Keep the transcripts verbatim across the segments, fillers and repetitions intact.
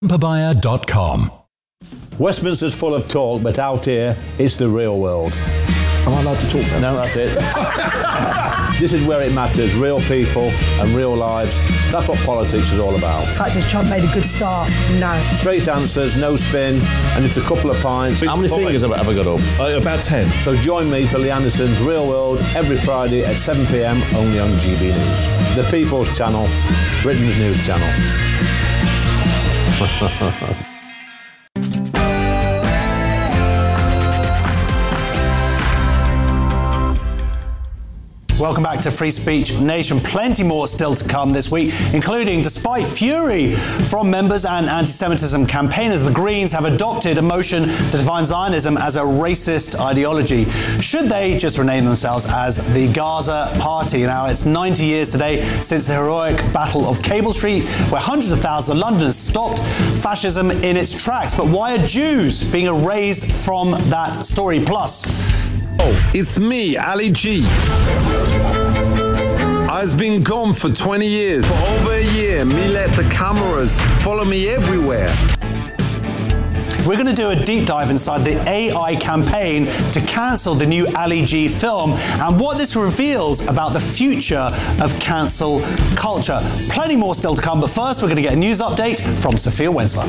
papaya dot com. Westminster's full of talk, but out here, it's the real world. Am I allowed to talk then? No, that's it. This is where it matters, real people and real lives. That's what politics is all about. In fact, has Trump made a good start? No. Straight answers, no spin, and just a couple of pints. How many fingers have I ever got up? Uh, about ten. So join me for Lee Anderson's Real World every Friday at seven p m only on G B News. The People's Channel, Britain's news channel. Welcome back to Free Speech Nation. Plenty more still to come this week, including, despite fury from members and anti-Semitism campaigners, the Greens have adopted a motion to define Zionism as a racist ideology. Should they just rename themselves as the Gaza Party? Now, it's ninety years today since the heroic Battle of Cable Street, where hundreds of thousands of Londoners stopped fascism in its tracks. But why are Jews being erased from that story? Plus, oh, it's me, Ali G. I've been gone for twenty years. For over a year, me let the cameras follow me everywhere. We're going to do a deep dive inside the A I campaign to cancel the new Ali G film and what this reveals about the future of cancel culture. Plenty more still to come, but first we're going to get a news update from Sophia Wensler.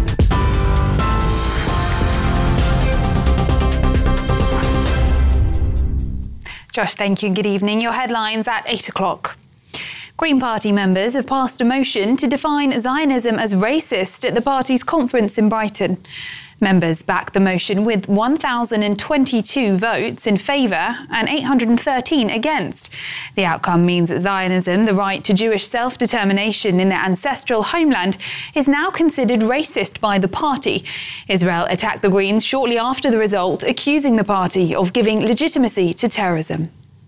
Josh, thank you and good evening. Your headlines at eight o'clock. Green Party members have passed a motion to define Zionism as racist at the party's conference in Brighton. Members backed the motion with one thousand twenty-two votes in favour and eight hundred thirteen against. The outcome means that Zionism, the right to Jewish self-determination in their ancestral homeland, is now considered racist by the party. Israel attacked the Greens shortly after the result, accusing the party of giving legitimacy to terrorism.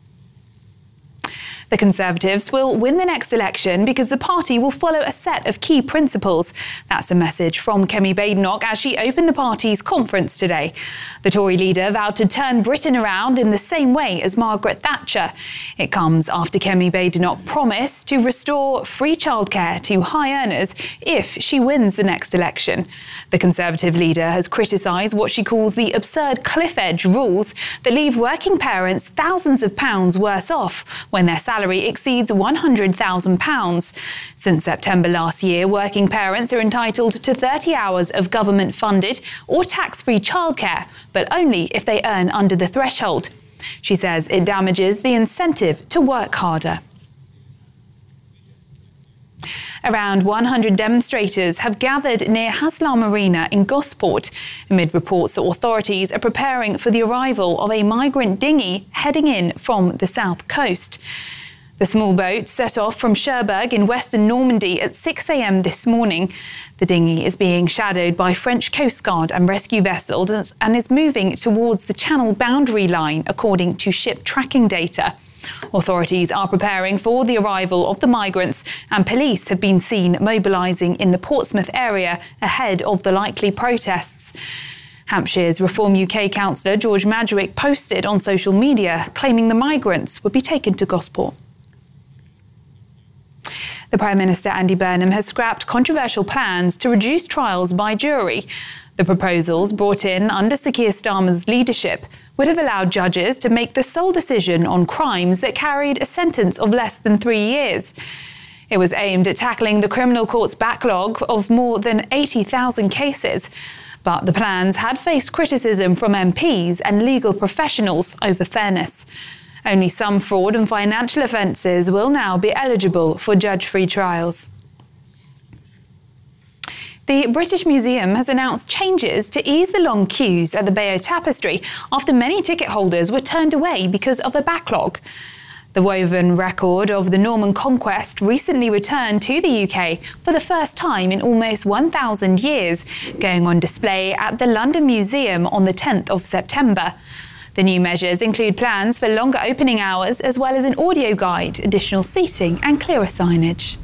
The Conservatives will win the next election because the party will follow a set of key principles. That's a message from Kemi Badenoch as she opened the party's conference today. The Tory leader vowed to turn Britain around in the same way as Margaret Thatcher. It comes after Kemi Badenoch promised to restore free childcare to high earners if she wins the next election. The Conservative leader has criticised what she calls the absurd cliff edge rules that leave working parents thousands of pounds worse off when their salary salary exceeds one hundred thousand pounds. Since September last year, working parents are entitled to thirty hours of government-funded or tax-free childcare, but only if they earn under the threshold. She says it damages the incentive to work harder. Around one hundred demonstrators have gathered near Haslam Marina in Gosport amid reports that authorities are preparing for the arrival of a migrant dinghy heading in from the south coast. The small boat set off from Cherbourg in western Normandy at six a m this morning. The dinghy is being shadowed by French Coast Guard and rescue vessels and is moving towards the Channel boundary line, according to ship tracking data. Authorities are preparing for the arrival of the migrants, and police have been seen mobilising in the Portsmouth area ahead of the likely protests. Hampshire's Reform U K councillor George Madgwick posted on social media claiming the migrants would be taken to Gosport. The Prime Minister Andy Burnham has scrapped controversial plans to reduce trials by jury. The proposals, brought in under Sir Keir Starmer's leadership, would have allowed judges to make the sole decision on crimes that carried a sentence of less than three years. It was aimed at tackling the criminal court's backlog of more than eighty thousand cases. But the plans had faced criticism from M Ps and legal professionals over fairness. Only some fraud and financial offences will now be eligible for judge-free trials. The British Museum has announced changes to ease the long queues at the Bayeux Tapestry after many ticket holders were turned away because of a backlog. The woven record of the Norman conquest recently returned to the U K for the first time in almost one thousand years, going on display at the London Museum on the tenth of September. The new measures include plans for longer opening hours as well as an audio guide, additional seating and clearer signage.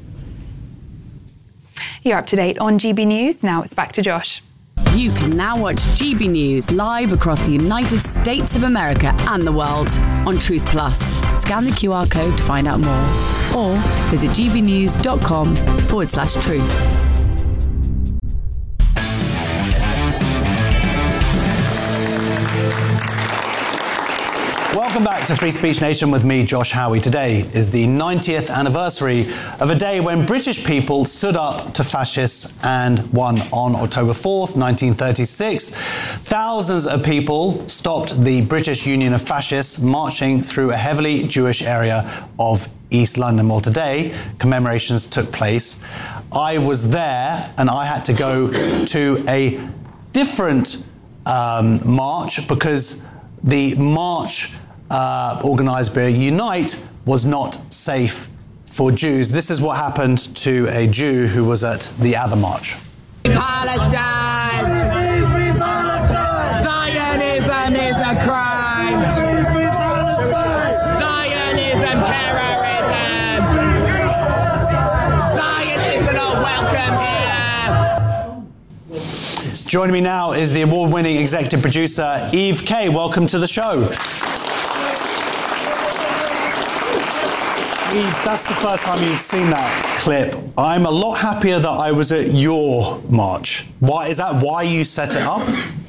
You're up to date on G B News. Now it's back to Josh. You can now watch G B News live across the United States of America and the world on Truth Plus. Scan the Q R code to find out more or visit gbnews.com forward slash truth. back to Free Speech Nation with me, Josh Howie. Today is the ninetieth anniversary of a day when British people stood up to fascists and won. On October fourth, nineteen thirty-six. Thousands of people stopped the British Union of Fascists marching through a heavily Jewish area of East London. Well, today, commemorations took place. I was there and I had to go to a different um, march because the march uh, organised by Unite was not safe for Jews. This is what happened to a Jew who was at the other march. Palestine! Zionism is a crime! Zionism, terrorism! Zion is not welcome here! Joining me now is the award-winning executive producer, Eve Kay. Welcome to the show. Eve, that's the first time you've seen that clip. I'm a lot happier that I was at your march. Why is that? Why you set it up?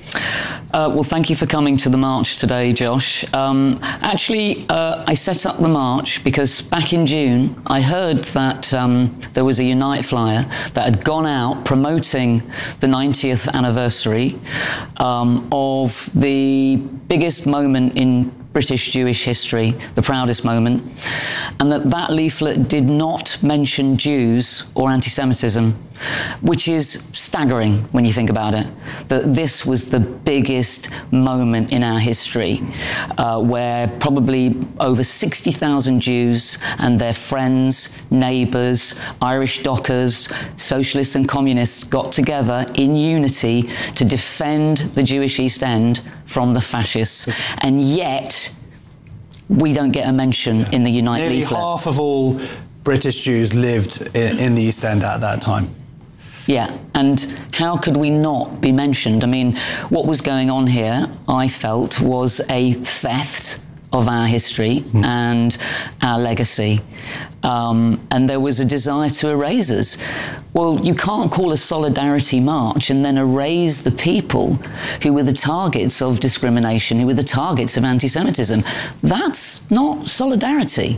Uh, well, thank you for coming to the march today, Josh. Um, actually, uh, I set up the march because back in June, I heard that um, there was a Unite flyer that had gone out promoting the ninetieth anniversary um, of the biggest moment in British Jewish history, the proudest moment, and that that leaflet did not mention Jews or anti-Semitism, which is staggering when you think about it, that this was the biggest moment in our history uh, where probably over sixty thousand Jews and their friends, neighbours, Irish Dockers, socialists and communists got together in unity to defend the Jewish East End from the fascists, and yet we don't get a mention yeah. in the Unite Nearly leaflet. Nearly half of all British Jews lived in, in the East End at that time. Yeah, and how could we not be mentioned? I mean, what was going on here, I felt, was a theft of our history mm. and our legacy. Um, and there was a desire to erase us. Well, you can't call a solidarity march and then erase the people who were the targets of discrimination, who were the targets of anti-Semitism. That's not solidarity.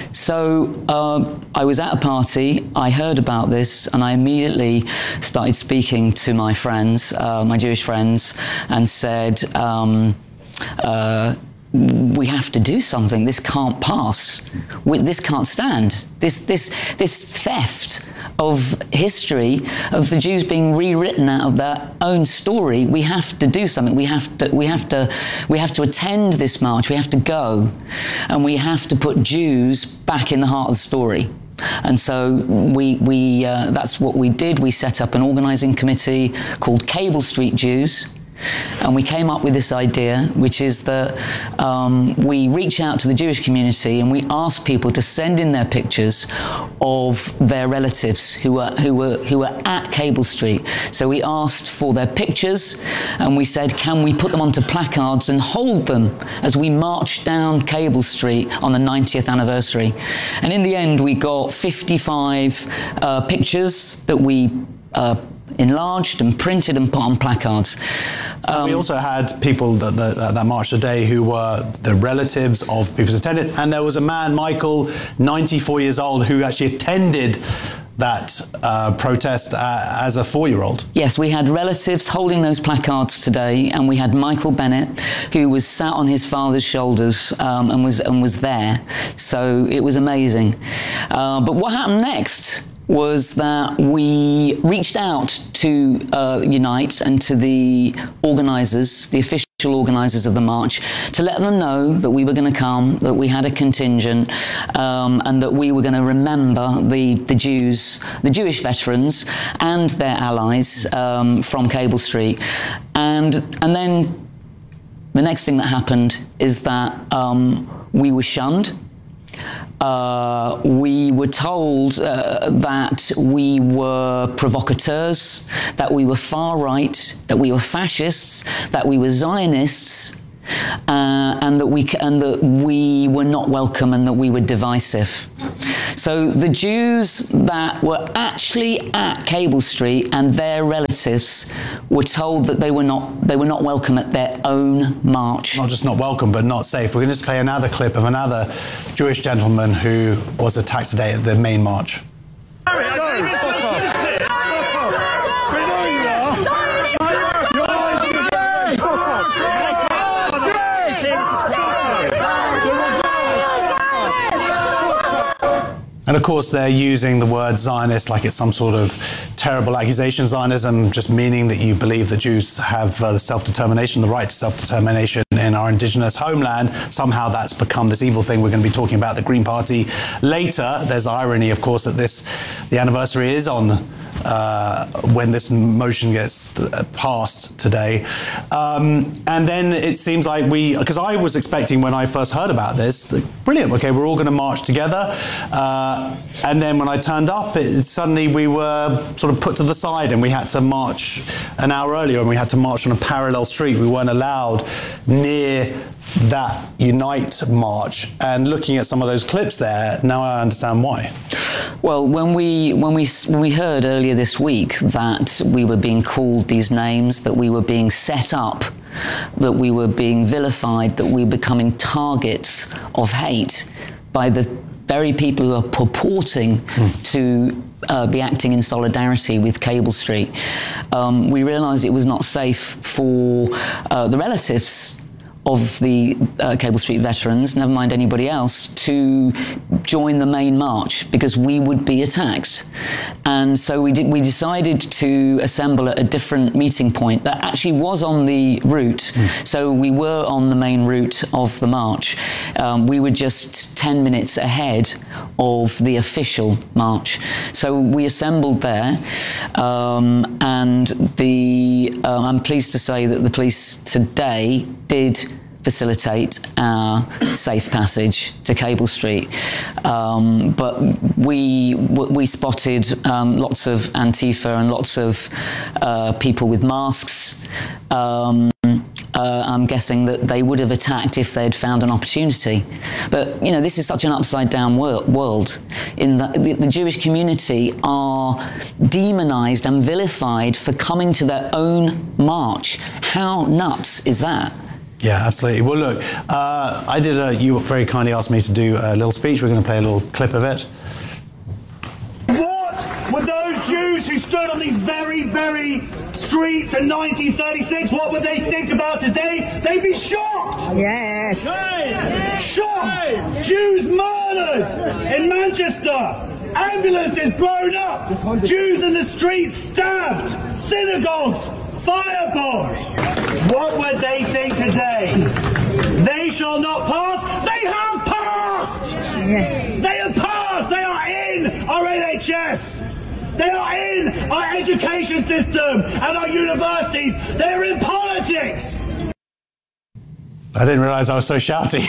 So uh, I was at a party, I heard about this, and I immediately started speaking to my friends, uh, my Jewish friends, and said, um, uh, we have to do something. This can't pass. We, this can't stand. This, this, this theft of history, of the Jews being rewritten out of their own story. We have to do something. We have to. We have to. We have to attend this march. We have to go, and we have to put Jews back in the heart of the story. And so we, we uh, that's what we did. We set up an organising committee called Cable Street Jews. And we came up with this idea, which is that um, we reach out to the Jewish community and we ask people to send in their pictures of their relatives who were who were who were at Cable Street. So we asked for their pictures, and we said, can we put them onto placards and hold them as we march down Cable Street on the ninetieth anniversary? And in the end, we got fifty-five uh, pictures that we uh, enlarged and printed and put on placards. Um, we also had people that, that, that marched today who were the relatives of people who attended, and there was a man, Michael, ninety-four years old, who actually attended that uh, protest uh, as a four-year-old. Yes, we had relatives holding those placards today, and we had Michael Bennett, who was sat on his father's shoulders um, and was and was there. So it was amazing. Uh, but what happened next was that we reached out to uh, Unite and to the organisers, the official organisers of the march, to let them know that we were going to come, that we had a contingent, um, and that we were going to remember the, the Jews, the Jewish veterans and their allies um, from Cable Street. And, and then the next thing that happened is that um, we were shunned. Uh, we were told uh, that we were provocateurs, that we were far right, that we were fascists, that we were Zionists, uh, and that we and that we were not welcome and that we were divisive. So the Jews that were actually at Cable Street and their relatives were told that they were not they were not welcome at their own march. Not just not welcome, but not safe. We're going to just play another clip of another Jewish gentleman who was attacked today at the main march. And of course, they're using the word Zionist like it's some sort of terrible accusation. Zionism just meaning that you believe that Jews have uh, the self-determination, the right to self-determination in our indigenous homeland. Somehow that's become this evil thing. We're going to be talking about the Green Party later. There's irony, of course, that this the anniversary is on uh, when this motion gets passed today. Um, and then it seems like we, because I was expecting when I first heard about this, like, brilliant, okay, we're all going to march together. Uh, and then when I turned up, it, suddenly we were sort of put to the side and we had to march an hour earlier and we had to march on a parallel street. We weren't allowed near that Unite march. And looking at some of those clips there, now I understand why. Well, when we when we when we heard earlier this week that we were being called these names, that we were being set up, that we were being vilified, that we were becoming targets of hate by the very people who are purporting mm. to uh, be acting in solidarity with Cable Street, um, we realised it was not safe for uh, the relatives of the uh, Cable Street veterans, never mind anybody else, to join the main march because we would be attacked. And so we did, we decided to assemble at a different meeting point that actually was on the route. Mm. So we were on the main route of the march. Um, we were just ten minutes ahead of the official march. So we assembled there, um, and the uh, I'm pleased to say that the police today did facilitate our safe passage to Cable Street. Um, but we we spotted um, lots of Antifa and lots of uh, people with masks. Um, uh, I'm guessing that they would have attacked if they'd found an opportunity. But, you know, this is such an upside-down wor- world in that the, the Jewish community are demonized and vilified for coming to their own march. How nuts is that? Yeah, absolutely. Well, look, uh, I did a, you very kindly asked me to do a little speech. We're going to play a little clip of it. What would those Jews who stood on these very, very streets in nineteen thirty-six, what would they think about today? They'd be shocked. Yes. Hey, shocked. Hey. Jews murdered in Manchester. Ambulances blown up. Jews in the streets stabbed. Synagogues firebombed. What would they think today? They shall not pass. They have passed. Yeah. They have passed. They are in our N H S. They are in our education system and our universities. They're in politics. I didn't realise I was so shouty.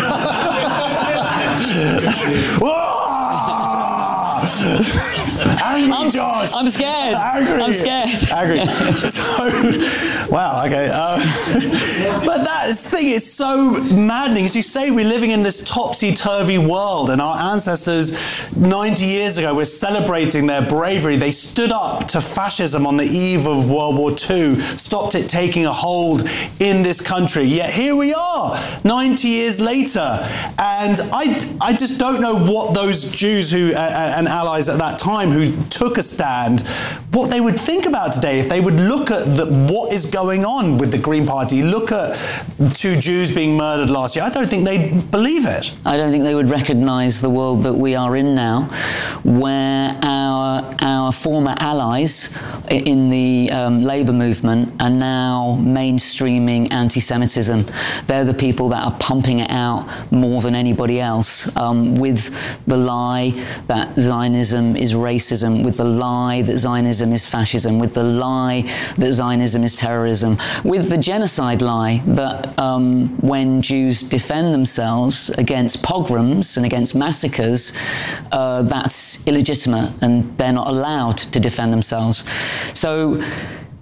Angry, I'm, Josh. I'm scared. Angry. I'm scared. Angry. So, wow, okay. Uh, but that thing is so maddening. As you say, we're living in this topsy-turvy world, and our ancestors ninety years ago were celebrating their bravery. They stood up to fascism on the eve of World War Two, stopped it taking a hold in this country. Yet here we are, ninety years later, and I, I just don't know what those Jews who uh, and allies at that time who took a stand, what they would think about today if they would look at the, what is going on with the Green Party, look at two Jews being murdered last year. I don't think they'd believe it. I don't think they would recognise the world that we are in now, where our our former allies in the um, Labour movement are now mainstreaming anti-Semitism. They're the people that are pumping it out more than anybody else, um, with the lie that Zionism is racism, with the lie that Zionism is fascism, with the lie that Zionism is terrorism, with the genocide lie that um, when Jews defend themselves against pogroms and against massacres, uh, that's illegitimate and they're not allowed to defend themselves. So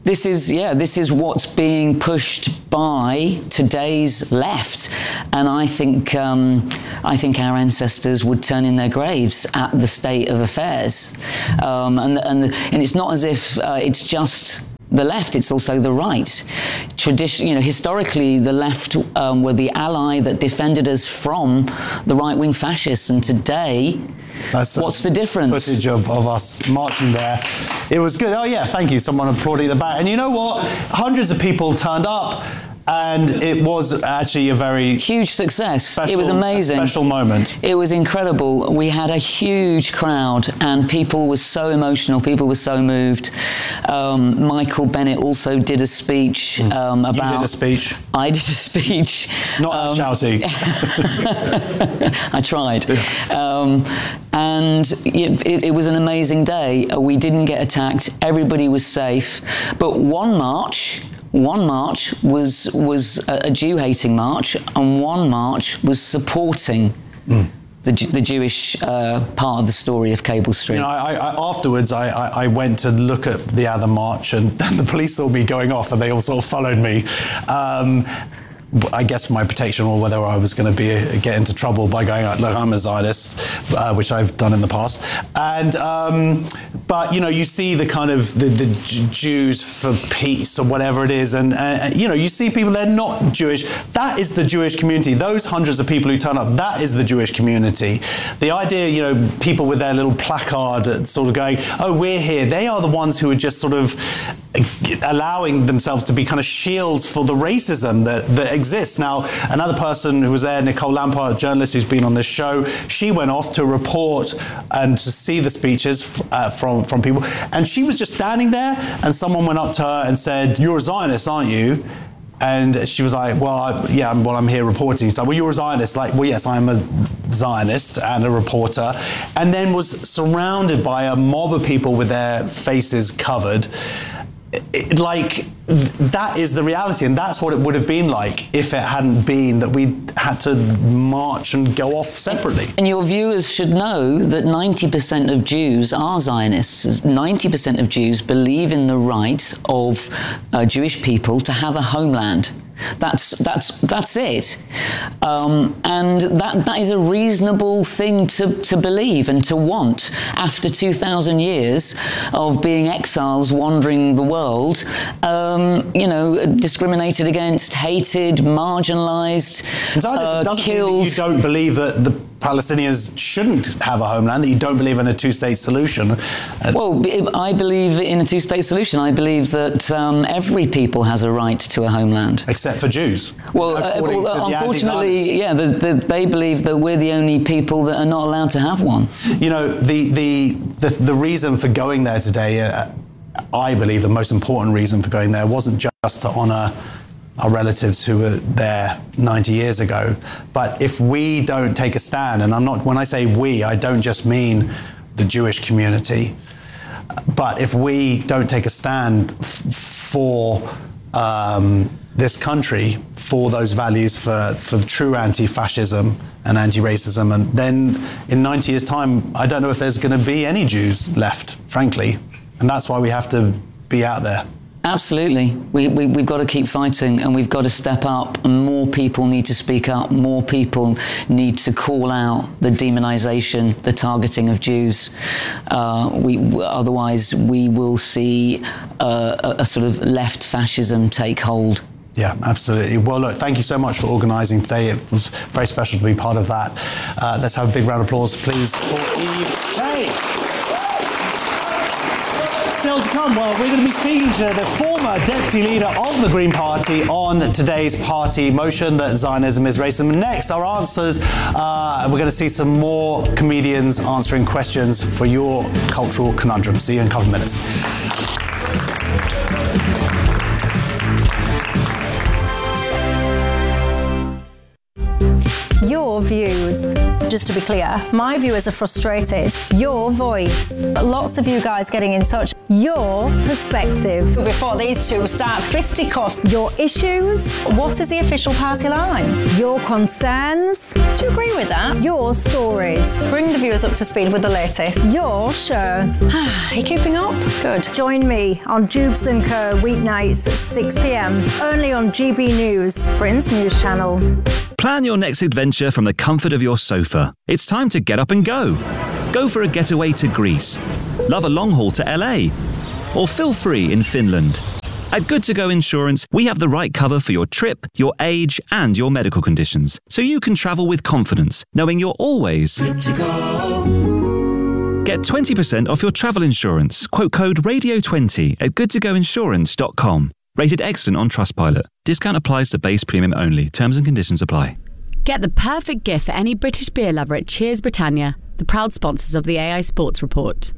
This is, yeah, this is what's being pushed by today's left, and I think um, I think our ancestors would turn in their graves at the state of affairs, um, and and and it's not as if uh, it's just the left; it's also the right. Tradition, you know, historically, the left um, were the ally that defended us from the right-wing fascists, and today. That's What's the difference? Footage of, of us marching there. It was good. Oh yeah, thank you. Someone applauding at the back. And you know what? Hundreds of people turned up, and it was actually a very huge success. Special, it was amazing. Special moment. It was incredible. We had a huge crowd, and people were so emotional. People were so moved. Um, Michael Bennett also did a speech um, about. You did a speech. I did a speech. Not um, shouty. I tried. Um, and it, it, it was an amazing day. We didn't get attacked. Everybody was safe. But one march. One march was was a, a Jew-hating march, and one march was supporting mm. the, the Jewish uh, part of the story of Cable Street. You know, I, I, afterwards, I, I, I went to look at the other march, and then the police saw me going off, and they all sort of followed me. Um, I guess for my protection, or whether I was going to be uh, get into trouble by going out, look, I'm a Zionist, uh, which I've done in the past. And um, but you know, you see the kind of the, the Jews for peace or whatever it is, and uh, you know, you see people they're not Jewish. That is the Jewish community. Those hundreds of people who turn up, that is the Jewish community. The idea, you know, people with their little placard, sort of going, "Oh, we're here." They are the ones who are just sort of allowing themselves to be kind of shields for the racism that, that exists. Now, another person who was there, Nicole Lampard, a journalist who's been on this show, she went off to report and to see the speeches uh, from, from people. And she was just standing there, and someone went up to her and said, "You're a Zionist, aren't you?" And she was like, well, I, yeah, I'm, well, I'm here reporting. She's like, well, you're a Zionist. Like, well, yes, I'm a Zionist and a reporter. And then was surrounded by a mob of people with their faces covered. It, like, that is the reality, and that's what it would have been like if it hadn't been that we had to march and go off separately. And your viewers should know that ninety percent of Jews are Zionists. ninety percent of Jews believe in the right of uh, Jewish people to have a homeland. That's that's that's it, um, and that that is a reasonable thing to, to believe and to want after two thousand years of being exiles wandering the world. Um, you know, discriminated against, hated, marginalised, uh, doesn't killed. Mean that you don't believe that the Palestinians shouldn't have a homeland, that you don't believe in a two-state solution. Well, I believe in a two-state solution. I believe that um, every people has a right to a homeland. Except for Jews. Well, uh, well unfortunately, yeah, the, the, they believe that we're the only people that are not allowed to have one. You know, the, the, the, the reason for going there today, uh, I believe the most important reason for going there wasn't just to honour our relatives who were there ninety years ago. But if we don't take a stand, and I'm not, when I say we, I don't just mean the Jewish community, but if we don't take a stand f- for um, this country, for those values, for, for true anti-fascism and anti-racism, and then in ninety years' time, I don't know if there's going to be any Jews left, frankly. And that's why we have to be out there. Absolutely. We, we, we've got to keep fighting, and we've got to step up, and more people need to speak up. More people need to call out the demonisation, the targeting of Jews. Uh, we, otherwise, we will see uh, a, a sort of left fascism take hold. Yeah, absolutely. Well, look, thank you so much for organising today. It was very special to be part of that. Uh, let's have a big round of applause, please, for Eve Kay. Still to come, well, we're going to be speaking to the former deputy leader of the Green Party on today's party motion that Zionism is racism. Next, our answers, uh, we're going to see some more comedians answering questions for your cultural conundrum. See you in a couple of minutes. Your views. Just to be clear, my viewers are frustrated. Your voice. Lots of you guys getting in touch. Your perspective. Before these two start fisticuffs. Your issues. What is the official party line? Your concerns. Do you agree with that? Your stories. Bring the viewers up to speed with the latest. Your show. Are you keeping up? Good. Join me on Jubes and Co. weeknights at six p.m. only on G B News, Britain's news channel. Plan your next adventure from the comfort of your sofa. It's time to get up and go. Go for a getaway to Greece. Love a long haul to L A. Or feel free in Finland. At Good To Go Insurance, we have the right cover for your trip, your age, and your medical conditions, so you can travel with confidence, knowing you're always good to go. Get twenty percent off your travel insurance. Quote code radio twenty at good to go insurance dot com. Rated excellent on Trustpilot. Discount applies to base premium only. Terms and conditions apply. Get the perfect gift for any British beer lover at Cheers Britannia, the proud sponsors of the A I Sports Report.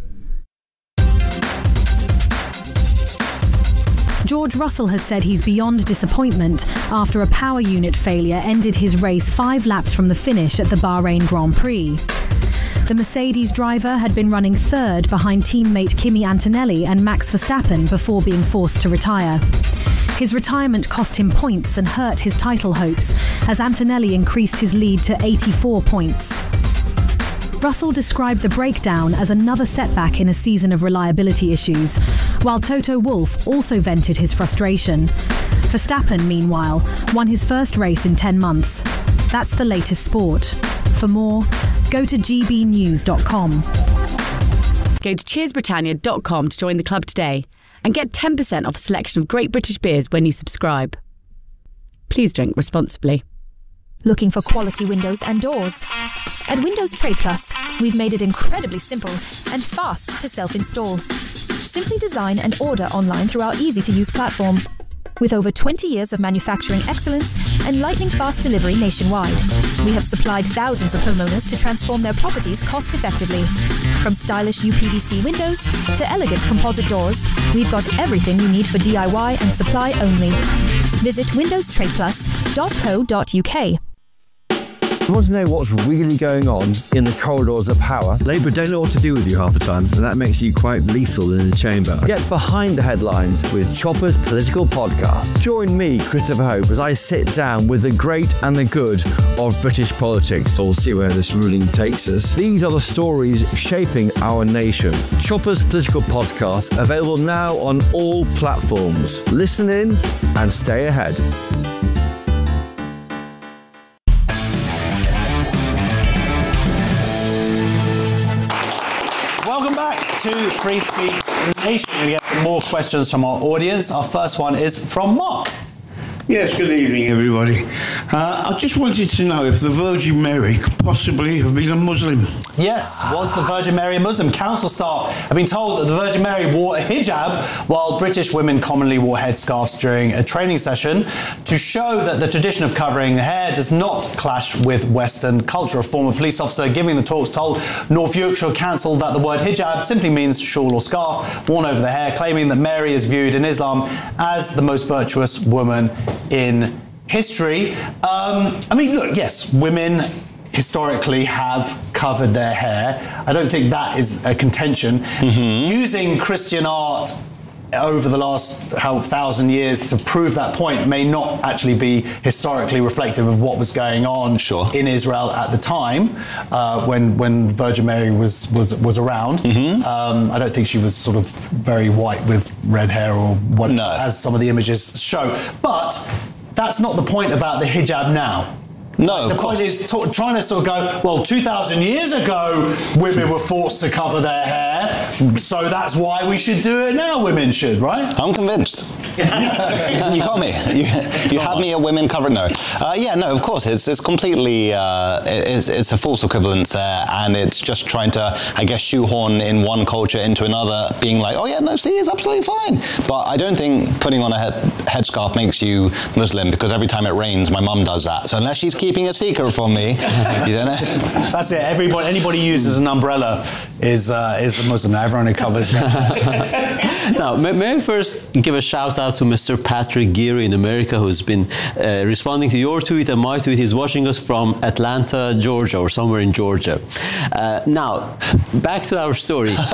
George Russell has said he's beyond disappointment after a power unit failure ended his race five laps from the finish at the Bahrain Grand Prix. The Mercedes driver had been running third behind teammate Kimi Antonelli and Max Verstappen before being forced to retire. His retirement cost him points and hurt his title hopes as Antonelli increased his lead to eighty-four points. Russell described the breakdown as another setback in a season of reliability issues, while Toto Wolff also vented his frustration. Verstappen, meanwhile, won his first race in ten months. That's the latest sport. For more, go to g b news dot com. Go to cheers britannia dot com to join the club today and get ten percent off a selection of great British beers when you subscribe. Please drink responsibly. Looking for quality windows and doors? At Windows Trade Plus, we've made it incredibly simple and fast to self-install. Simply design and order online through our easy-to-use platform. With over twenty years of manufacturing excellence and lightning-fast delivery nationwide, we have supplied thousands of homeowners to transform their properties cost-effectively. From stylish U P V C windows to elegant composite doors, we've got everything you need for D I Y and supply only. Visit windows trade plus dot co dot u k. You want to know what's really going on in the corridors of power? Labour don't know what to do with you half the time, and that makes you quite lethal in the chamber. Get behind the headlines with Chopper's Political Podcast. Join me, Christopher Hope, as I sit down with the great and the good of British politics. We'll see where this ruling takes us. These are the stories shaping our nation. Chopper's Political Podcast, available now on all platforms. Listen in and stay ahead. Welcome back to Free Speech Nation. We get some more questions from our audience. Our first one is from Mark. Yes, good evening, everybody. Uh, I just wanted to know if the Virgin Mary could possibly have been a Muslim. Yes, was the Virgin Mary a Muslim? Council staff have been told that the Virgin Mary wore a hijab while British women commonly wore headscarves during a training session to show that the tradition of covering the hair does not clash with Western culture. A former police officer giving the talks told North Yorkshire Council that the word hijab simply means shawl or scarf worn over the hair, claiming that Mary is viewed in Islam as the most virtuous woman in history. Um, I mean, look, yes, women historically have covered their hair. I don't think that is a contention. Mm-hmm. Using Christian art over the last how thousand years to prove that point may not actually be historically reflective of what was going on sure. in Israel at the time uh, when when Virgin Mary was was was around. Mm-hmm. Um, I don't think she was sort of very white with red hair or what, no. as some of the images show. But that's not the point about the hijab now. No, the of point course. is t- trying to sort of go, well, two thousand years ago, women were forced to cover their hair, so that's why we should do it now, women should, right? I'm convinced. You got me. You, you had me at women covered. No. Uh, yeah, no, of course. It's it's completely, uh, it's, it's a false equivalence there, and it's just trying to, I guess, shoehorn in one culture into another, being like, oh yeah, no, see, it's absolutely fine. But I don't think putting on a head, headscarf makes you Muslim because every time it rains, my mum does that. So unless she's keeping a secret from me, you don't know. That's it. Everybody, anybody who uses an umbrella is uh, is a Muslim. Everyone who covers that. Now, may, may I first give a shout out to Mister Patrick Geary in America, who's been uh, responding to your tweet and my tweet. He's watching us from Atlanta, Georgia, or somewhere in Georgia. Uh, now, back to our story. we, we,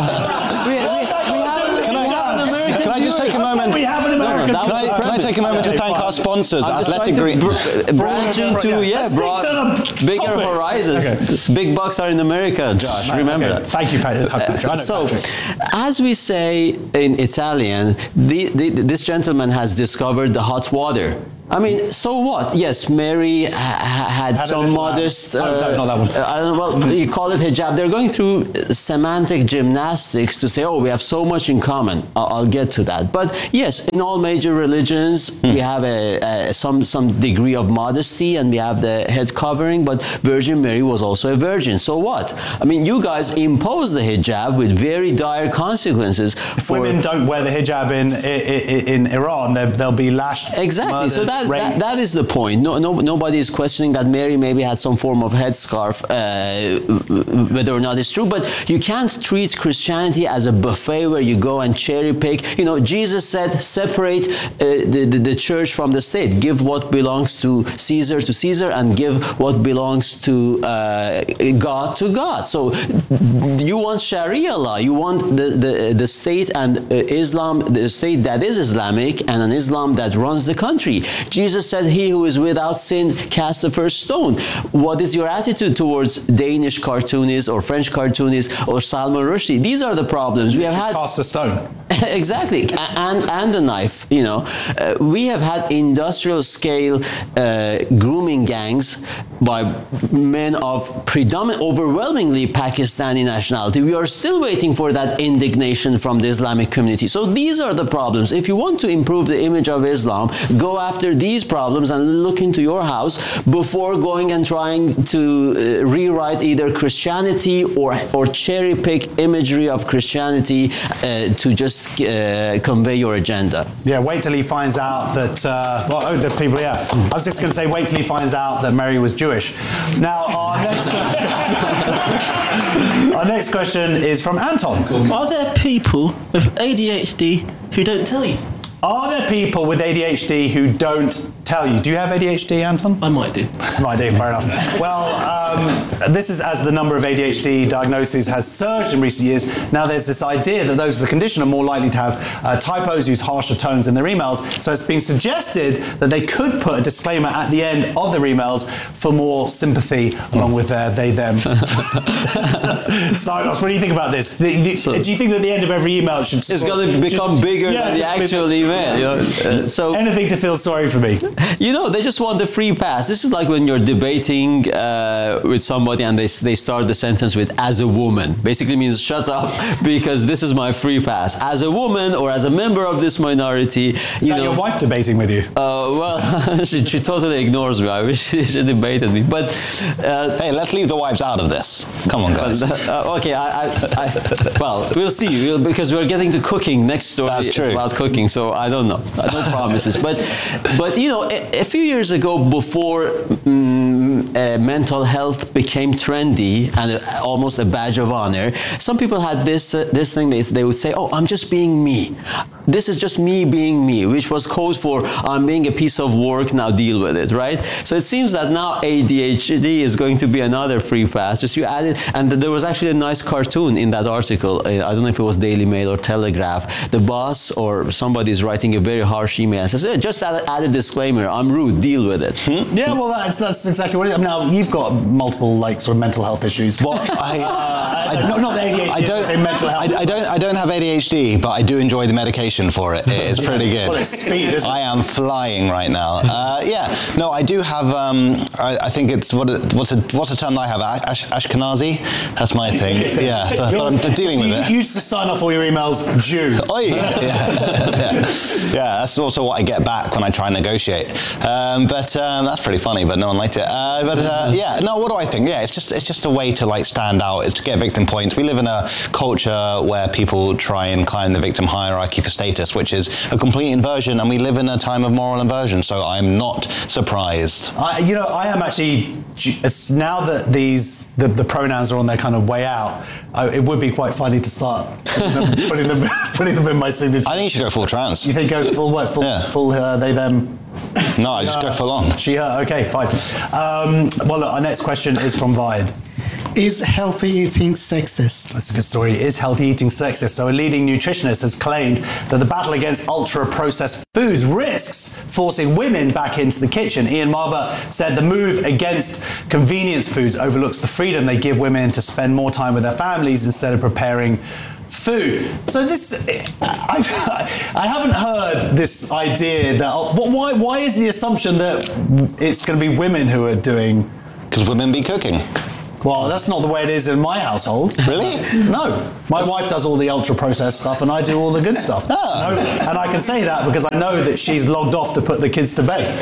we have, can, I, can I just take a moment? We have an American. No, no, can, I, can I take a moment to thank our sponsors, I'm Athletic Green? Br- branch into yeah, broad, bigger topic. horizons. Okay. Big bucks are in America, Josh. No, remember okay. that. Thank you, Patrick. Uh, so, Patrick. as we say in Italian, the, the, this gentleman has discovered the hot water. I mean, so what? Yes, Mary ha- had, had some modest. Uh, oh, no, not that one. Uh, I don't know, well, you call it hijab. They're going through semantic gymnastics to say, oh, we have so much in common. I'll, I'll get to that. But yes, in all major religions, hmm. we have a, a, some some degree of modesty, and we have the head covering. But Virgin Mary was also a virgin. So what? I mean, you guys impose the hijab with very dire consequences. If for women don't wear the hijab in in, in Iran, they'll be lashed. Exactly. Murdered. So that That, that is the point. No, no, nobody is questioning that Mary maybe had some form of headscarf, uh, whether or not it's true. But you can't treat Christianity as a buffet where you go and cherry pick. You know, Jesus said, separate uh, the, the, the church from the state. Give what belongs to Caesar to Caesar, and give what belongs to uh, God to God. So you want Sharia law. You want the, the, the state and uh, Islam, the state that is Islamic, and an Islam that runs the country. Jesus said, he who is without sin cast the first stone. What is your attitude towards Danish cartoonists or French cartoonists or Salman Rushdie? These are the problems. We have had cast a stone. Exactly, and and a knife. You know, uh, we have had industrial scale uh, grooming gangs by men of predominant, overwhelmingly Pakistani nationality. We are still waiting for that indignation from the Islamic community. So these are the problems. If you want to improve the image of Islam, go after these problems and look into your house before going and trying to uh, rewrite either Christianity or or cherry pick imagery of Christianity uh, to just uh, convey your agenda. Yeah, wait till he finds out that. Uh, well, oh, the people. Yeah, I was just going to say, wait till he finds out that Mary was Jewish. Now, our next question. Our next question is from Anton. Are there people with A D H D who don't tell you? Are there people with A D H D who don't tell you? Do you have A D H D, Anton? I might do. Might do, fair enough. Well, um, this is as the number of A D H D diagnoses has surged in recent years. Now there's this idea that those with the condition are more likely to have uh, typos, use harsher tones in their emails. So it's been suggested that they could put a disclaimer at the end of their emails for more sympathy along with their they, them. Sign-offs. What do you think about this? Do you, so, do you think that at the end of every email should... It's going to become just, bigger yeah, than the actual email? You know? uh, so anything to feel sorry for me. You know, they just want the free pass. This is like when you're debating uh, with somebody and they they start the sentence with "as a woman." Basically means shut up because this is my free pass. As a woman or as a member of this minority, you is know. That your wife debating with you? Uh, well, she, she totally ignores me. I wish she, she debated me. But uh, hey, let's leave the wives out of this. Come on, guys. Uh, okay, I, I, I, well, we'll see we'll, because we're getting to cooking next story. That's true. About cooking. So I don't know. No promises. But, but you know, a, a few years ago, before um, uh, mental health became trendy and uh, almost a badge of honor, some people had this uh, this thing. They, they would say, "Oh, I'm just being me. This is just me being me," which was code for "I'm being a piece of work. Now deal with it." Right? So it seems that now A D H D is going to be another free pass. Just you add it, and there was actually a nice cartoon in that article. Uh, I don't know if it was Daily Mail or Telegraph. The boss or somebody is writing a very harsh email and says, hey, just add, add a disclaimer, I'm rude, deal with it. Hmm? Yeah, well, that's, that's exactly what it is. Now, you've got multiple, like, sort of mental health issues. Well, I, uh, I, not, not the A D H D, I don't, say mental health. I, I, don't, I don't have A D H D, but I do enjoy the medication for it. It's pretty good. Well, it's speed, isn't it? I am flying right now. Uh, yeah, no, I do have, um, I, I think it's, what what's a, what's a term that I have? Ash, Ashkenazi? That's my thing. Yeah, so, but I'm dealing with you, it. You used to sign off all your emails, Jew. Oh, yeah. yeah. yeah. Yeah, that's also what I get back when I try and negotiate. Um, but um, that's pretty funny, but no one liked it. Uh, but uh, yeah, no, what do I think? Yeah, it's just it's just a way to like stand out, is to get victim points. We live in a culture where people try and climb the victim hierarchy for status, which is a complete inversion, and we live in a time of moral inversion, so I'm not surprised. I, you know, I am actually, it's now that these, the, the pronouns are on their kind of way out, I, it would be quite funny to start putting them, putting them, putting them in my signature. I think you should go full trans. You think go full what? Full, yeah. full uh, they, them? No, I just uh, go full on. She, her, okay, fine. Um, well, look, our next question is from Vide. Is healthy eating sexist? That's a good story. Is healthy eating sexist? So a leading nutritionist has claimed that the battle against ultra-processed foods risks forcing women back into the kitchen. Ian Marber said the move against convenience foods overlooks the freedom they give women to spend more time with their families instead of preparing food. So this, I've, I haven't heard this idea that, why, why is the assumption that it's going to be women who are doing? Because women be cooking. Well, that's not the way it is in my household. Really? No. My wife does all the ultra-processed stuff and I do all the good stuff. Ah. No, and I can say that because I know that she's logged off to put the kids to bed.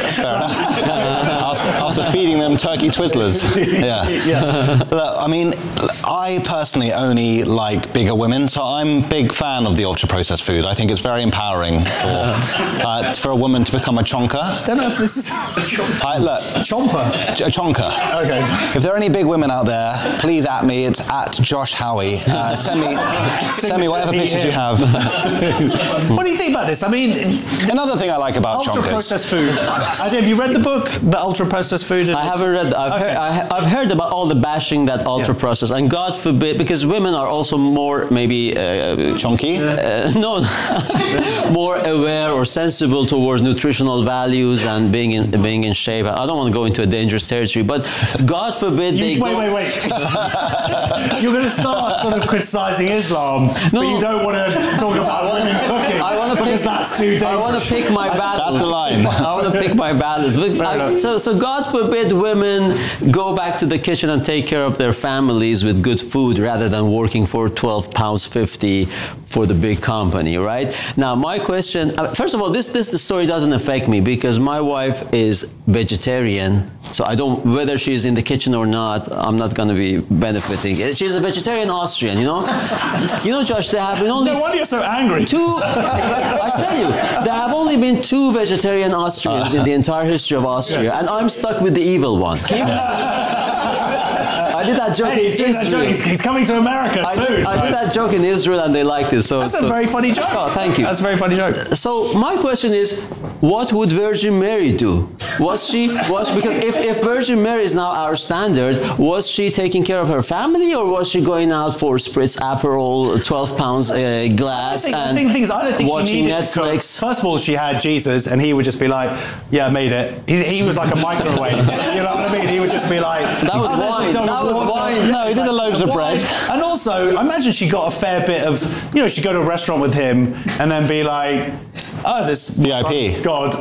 after, after feeding them turkey Twizzlers. Yeah. yeah. Look, I mean, I personally only like bigger women, so I'm a big fan of the ultra-processed food. I think it's very empowering for, uh, for a woman to become a chonker. I don't know if this is... I, look, Chomper? A chonker. Okay. If there are any big women out there, please at me. It's at Josh Howie. Uh, send me, send me whatever pictures you have. What do you think about this? I mean, another thing I like about ultra chonkers. processed food. Have you read the book, The Ultra Processed Food? I haven't read. I've, okay. heard, I, I've heard about all the bashing that ultra yeah. processed, and God forbid, because women are also more maybe uh, chunky. Uh, no, more aware or sensible towards nutritional values and being in being in shape. I don't want to go into a dangerous territory, but God forbid you, they wait, go, wait, wait. You're going to start sort of criticising Islam, no, but you don't want to talk about women cooking. I want to because pick, that's too dangerous. I want to pick my battles. That's the line. I want to pick my battles. But I, so, so God forbid women go back to the kitchen and take care of their families with good food rather than working for twelve pounds fifty for the big company, right? Now, my question, first of all, this, this the story doesn't affect me because my wife is vegetarian, so I don't, whether she's in the kitchen or not, I'm not going to be benefiting. She's a vegetarian Austrian, you know? You know, Josh, there have been only... No wonder you're so angry. Two, I tell you, there have only been two vegetarian Austrians in the entire history of Austria, and I'm stuck with the evil one. Can you... I did that joke hey, he's in doing that Israel. joke. He's, he's coming to America I soon. Did, I did that joke in Israel and they liked it. So That's so, a very funny joke. Oh, thank you. That's a very funny joke. So my question is, what would Virgin Mary do? Was she, was, because if, if Virgin Mary is now our standard, was she taking care of her family or was she going out for Spritz Aperol, twelve pounds uh, glass I think, and I think things, I don't think watching she needed Netflix? To First of all, she had Jesus and he would just be like, yeah, I made it. He, he was like a microwave. You know what I mean? He would just be like... That was oh, wine. That was water. wine. No, he did the loaves of bread. And also, I imagine she got a fair bit of, you know, she'd go to a restaurant with him and then be like, oh, this V I P. God.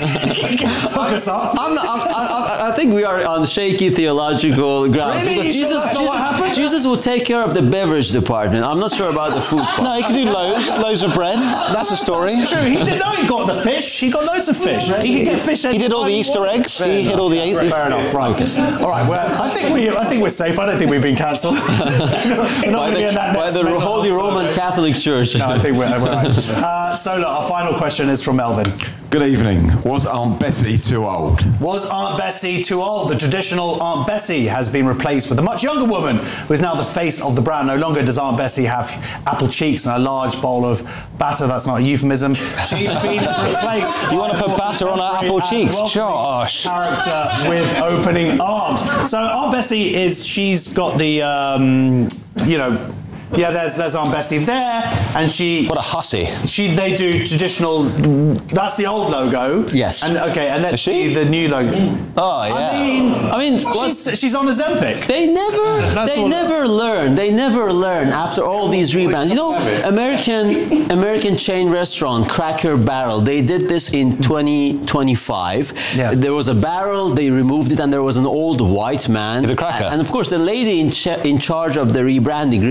Hook us up. I'm not, I'm, I, I think we are on shaky theological grounds. Really? Because You Jesus, sure that's not what happened? Jesus, Jesus will take care of the beverage department. I'm not sure about the food part. No, he could do loaves, loaves of bread. That's a story. True, he didn't know he got the fish. He got loads of fish. He could get fish. He did all the Easter eggs. He hit all the eight. Fair enough, right. All right, well, I think, we, I think we're safe. I don't think we've been cancelled. We're not by be in that the, by the Holy Roman Catholic Church. No, I think we're, we're right. Uh, so, look, our final question is from Melvin. Good evening. Was Aunt Bessie too old? Was Aunt Bessie too old? The traditional Aunt Bessie has been replaced with a much younger woman who is now the face of the brand. No longer does Aunt Bessie have apple cheeks and a large bowl of batter. That's not a euphemism. She's been replaced. You want to put batter on her apple cheeks? Josh. Character with opening arms. So Aunt Bessie is, she's got the, um, you know, yeah, there's there's Aunt Bessie there, and she. What a hussy. She they do traditional. That's the old logo. Yes. And okay, and let's see the new logo. Oh yeah. I mean, I mean, she's, she's on Ozempic. They never, That's they all- never learn. They never learn after all these rebrands. You know, American American chain restaurant Cracker Barrel. They did this in twenty twenty-five. Yeah. There was a barrel. They removed it, and there was an old white man. The cracker. And of course, the lady in, cha- in charge of the rebranding removed it.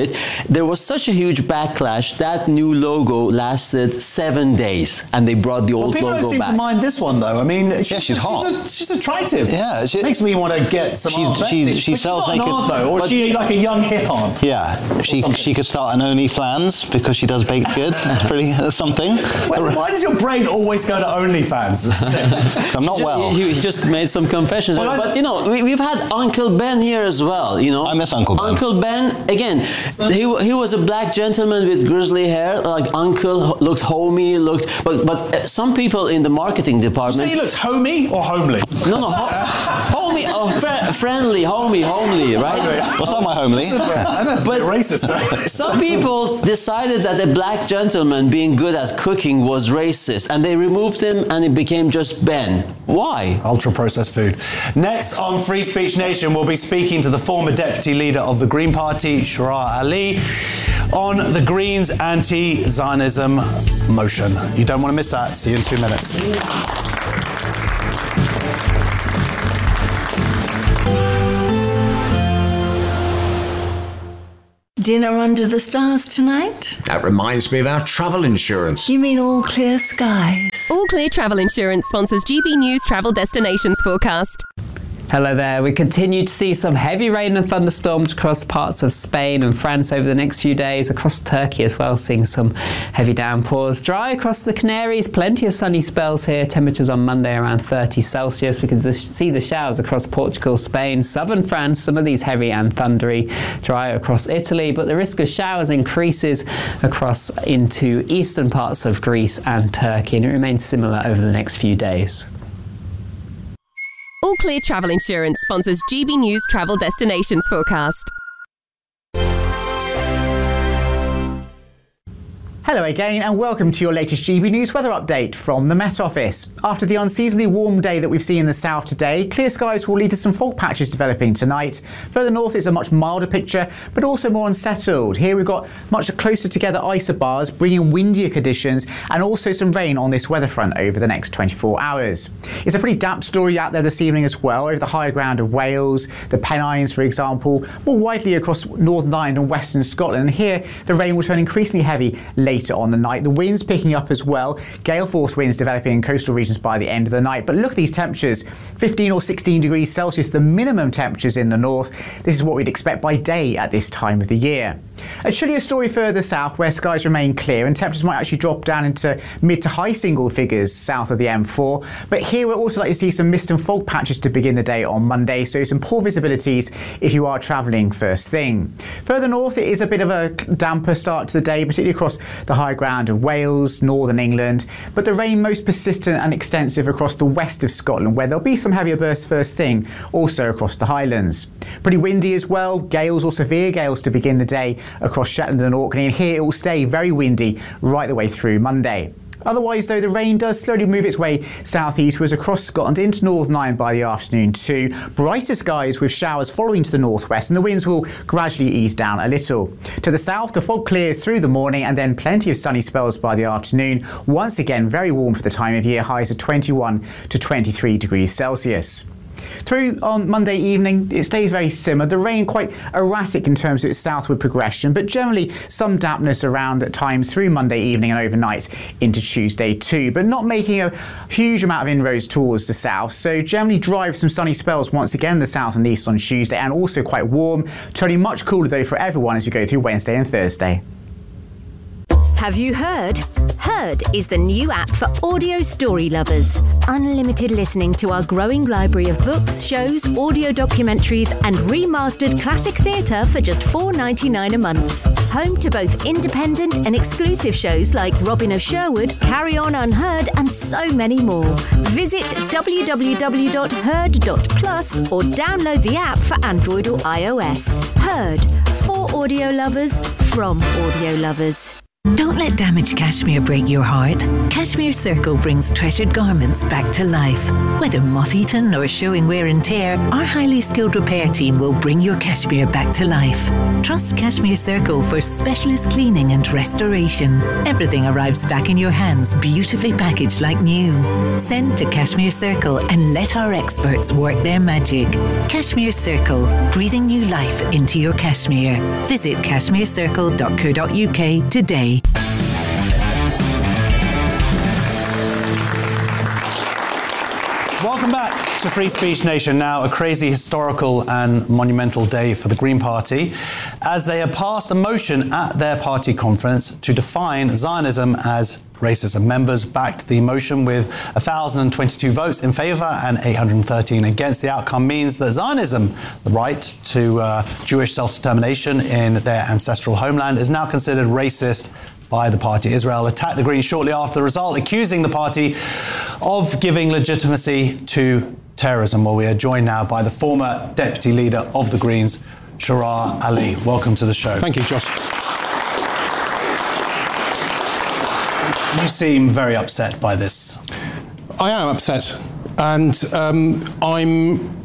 it, there was such a huge backlash that new logo lasted seven days, and they brought the Well, old people logo don't seem back. to mind this one though. I mean, she's, Yeah, she's hot. She's, a, she's attractive. Yeah, she- makes me want to get some She- Aunt she- Betsy. she But sells she's not an naked- aunt though, or is but- she like a young hip aunt? Yeah, she she could start an OnlyFans because she does baked goods. That's pretty that's something. Why, why does your brain always go to OnlyFans? I'm not well. He, he just made some confessions. Well, I- but you know, we, we've had Uncle Ben here as well. You know, I miss Uncle Ben. Uncle Ben again. He, he was a black gentleman with grizzly hair, like Uncle, looked homey, looked. But but uh, some people in the marketing Did you department. say he looked homey or homely? No, no, ho- homey, oh, fr- friendly, homey, homely, right? What's up, my homely? That's But- a bit racist. though. Some people decided that a black gentleman being good at cooking was racist, and they removed him, and it became just Ben. Why? Ultra processed food. Next on Free Speech Nation, we'll be speaking to the former deputy leader of the Green Party, Shara Ali, on the Greens anti-Zionism motion. You don't want to miss that. See you in two minutes. Dinner under the stars tonight? That reminds me of our travel insurance. You mean all clear skies? All Clear Travel Insurance sponsors G B News Travel Destinations Forecast. Hello there. We continue to see some heavy rain and thunderstorms across parts of Spain and France over the next few days, across Turkey as well, seeing some heavy downpours. Dry across the Canaries, plenty of sunny spells here. Temperatures on Monday around thirty Celsius. We can see the showers across Portugal, Spain, southern France, some of these heavy and thundery. Dry across Italy, but the risk of showers increases across into eastern parts of Greece and Turkey, and it remains similar over the next few days. All Clear Travel Insurance sponsors G B News Travel Destinations Forecast. Hello again and welcome to your latest G B News weather update from the Met Office. After the unseasonably warm day that we've seen in the south today, clear skies will lead to some fog patches developing tonight. Further north it's a much milder picture, but also more unsettled. Here we've got much closer together isobars, bringing windier conditions and also some rain on this weather front over the next twenty-four hours. It's a pretty damp story out there this evening as well, over the higher ground of Wales, the Pennines for example, more widely across Northern Ireland and Western Scotland. And here the rain will turn increasingly heavy later on the night. The winds picking up as well, gale force winds developing in coastal regions by the end of the night. But look at these temperatures, fifteen or sixteen degrees Celsius, the minimum temperatures in the north. This is what we'd expect by day at this time of the year. A chillier story further south where skies remain clear and temperatures might actually drop down into mid to high single figures south of the M four. But here we're also likely to see some mist and fog patches to begin the day on Monday, so some poor visibilities if you are travelling first thing. Further north it is a bit of a damper start to the day, particularly across the high ground of Wales, northern England, but the rain most persistent and extensive across the west of Scotland, where there'll be some heavier bursts first thing, also across the Highlands. Pretty windy as well, gales or severe gales to begin the day across Shetland and Orkney, and here it will stay very windy right the way through Monday. Otherwise, though, the rain does slowly move its way southeastwards across Scotland into Northern Ireland by the afternoon too. Brighter skies with showers following to the northwest, and the winds will gradually ease down a little. To the south, the fog clears through the morning and then plenty of sunny spells by the afternoon. Once again, very warm for the time of year, highs of twenty-one to twenty-three degrees Celsius. Through on Monday evening, it stays very similar. The rain quite erratic in terms of its southward progression, but generally some dampness around at times through Monday evening and overnight into Tuesday too, but not making a huge amount of inroads towards the south. So generally dry with some sunny spells once again in the south and east on Tuesday, and also quite warm, turning much cooler though for everyone as we go through Wednesday and Thursday. Have you heard? Heard is the new app for audio story lovers. Unlimited listening to our growing library of books, shows, audio documentaries and remastered classic theatre for just four dollars ninety-nine a month. Home to both independent and exclusive shows like Robin of Sherwood, Carry On Unheard and so many more. Visit w w w dot heard dot plus or download the app for Android or iOS. Heard, for audio lovers, from audio lovers. Don't let damaged cashmere break your heart. Cashmere Circle brings treasured garments back to life. Whether moth-eaten or showing wear and tear, our highly skilled repair team will bring your cashmere back to life. Trust Cashmere Circle for specialist cleaning and restoration. Everything arrives back in your hands, beautifully packaged like new. Send to Cashmere Circle and let our experts work their magic. Cashmere Circle, breathing new life into your cashmere. Visit cashmere circle dot co dot U K today. Welcome back to Free Speech Nation. Now, a crazy historical and monumental day for the Green Party, as they have passed a motion at their party conference to define Zionism as racism. Members backed the motion with one thousand twenty-two votes in favour and eight hundred thirteen against. The outcome means that Zionism, the right to uh, Jewish self-determination in their ancestral homeland, is now considered racist by the party. Israel attacked the Greens shortly after the result, accusing the party of giving legitimacy to terrorism. Well, we are joined now by the former deputy leader of the Greens, Shahrar Ali. Welcome to the show. Thank you, Josh. You seem very upset by this. I am upset, and um, I'm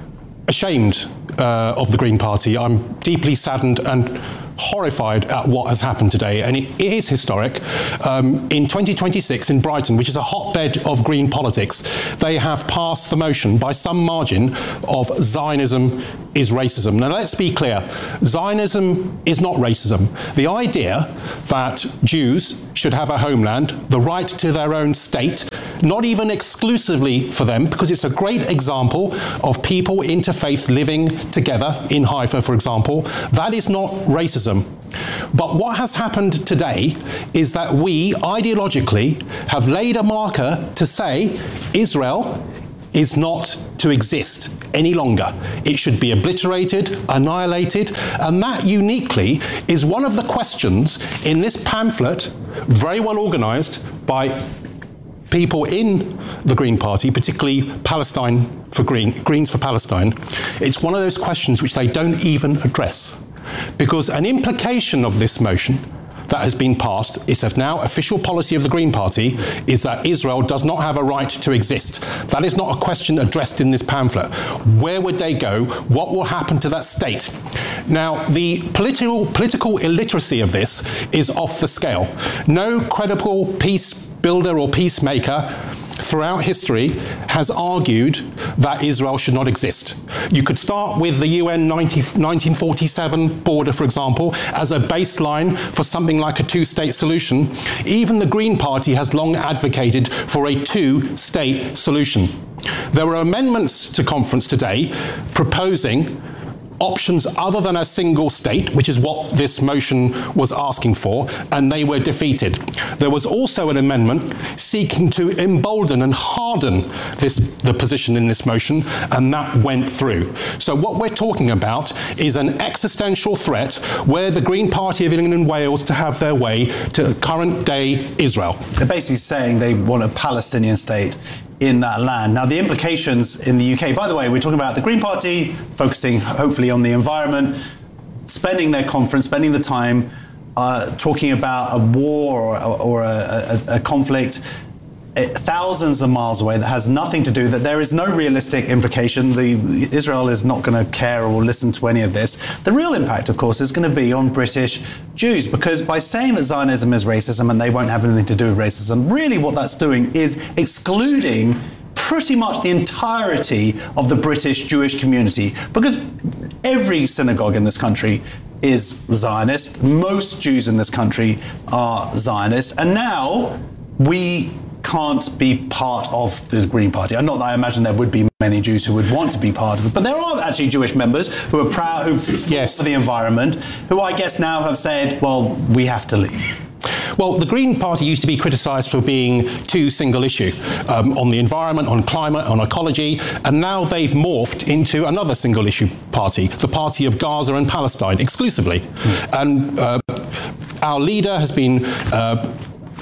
ashamed uh, of the Green Party. I'm deeply saddened and horrified at what has happened today, and it, it is historic. Um, in twenty twenty-six in Brighton, which is a hotbed of Green politics, they have passed the motion by some margin of Zionism is racism. Now let's be clear, Zionism is not racism. The idea that Jews should have a homeland, the right to their own state, not even exclusively for them, because it's a great example of people interfaith living together in Haifa, for example, that is not racism. But what has happened today is that we, ideologically, have laid a marker to say Israel is not to exist any longer. It should be obliterated, annihilated, and that uniquely is one of the questions in this pamphlet, very well organised by people in the Green Party, particularly Palestine for Green, Greens for Palestine. It's one of those questions which they don't even address. Because an implication of this motion that has been passed is that now official policy of the Green Party is that Israel does not have a right to exist. That is not a question addressed in this pamphlet. Where would they go? What will happen to that state? Now, the political, political illiteracy of this is off the scale. No credible peace builder or peacemaker throughout history has argued that Israel should not exist. You could start with the U N nineteen forty-seven border, for example, as a baseline for something like a two-state solution. Even the Green Party has long advocated for a two-state solution. There were amendments to conference today proposing options other than a single state, which is what this motion was asking for, and they were defeated. There was also an amendment seeking to embolden and harden this, the position in this motion, and that went through. So what we're talking about is an existential threat where the Green Party of England and Wales to have their way to current day Israel. They're basically saying they want a Palestinian state in that land. Now, the implications in the U K, by the way, we're talking about the Green Party focusing hopefully on the environment, spending their conference, spending the time uh, talking about a war or, or a, a, a conflict thousands of miles away that has nothing to do, that there is no realistic implication. The, Israel is not going to care or listen to any of this. The real impact, of course, is going to be on British Jews, because by saying that Zionism is racism and they won't have anything to do with racism, really what that's doing is excluding pretty much the entirety of the British Jewish community, because every synagogue in this country is Zionist. Most Jews in this country are Zionists, and now we can't be part of the Green Party. And not that I imagine there would be many Jews who would want to be part of it, but there are actually Jewish members who are proud, who fought yes. for the environment, who I guess now have said, well, we have to leave. Well, the Green Party used to be criticised for being too single issue um, on the environment, on climate, on ecology, and now they've morphed into another single issue party, the party of Gaza and Palestine exclusively. Mm. And uh, our leader has been uh,